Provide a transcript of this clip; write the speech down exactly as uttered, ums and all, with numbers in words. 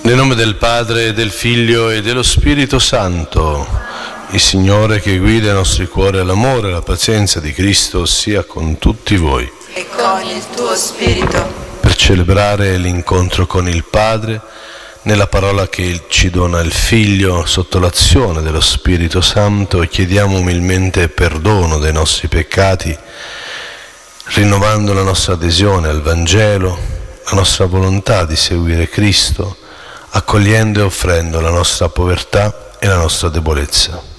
Nel nome del Padre, del Figlio e dello Spirito Santo, il Signore che guida i nostri cuori all'amore e alla pazienza di Cristo sia con tutti voi. E con il tuo spirito. Per celebrare l'incontro con il Padre, nella parola che ci dona il Figlio, sotto l'azione dello Spirito Santo, chiediamo umilmente perdono dei nostri peccati, rinnovando la nostra adesione al Vangelo, la nostra volontà di seguire Cristo, accogliendo e offrendo la nostra povertà e la nostra debolezza.